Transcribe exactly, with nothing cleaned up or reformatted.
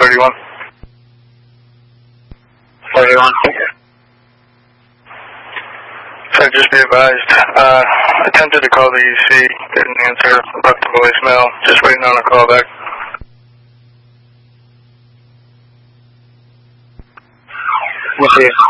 thirty-one. thirty-one. So just be advised, uh, attempted to call the E C, didn't answer, left a voicemail, just waiting on a call back. We'll see you.